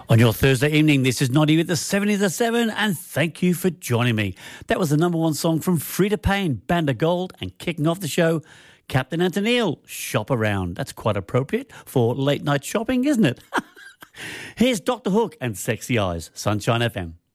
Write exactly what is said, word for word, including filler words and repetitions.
On your Thursday evening, this is Noddy with the seventies at seven, and thank you for joining me. That was the number one song from Frida Payne, Band of Gold, and kicking off the show, Captain Antonil, Shop Around. That's quite appropriate for late night shopping, isn't it? Here's Doctor Hook and Sexy Eyes, Sunshine F M.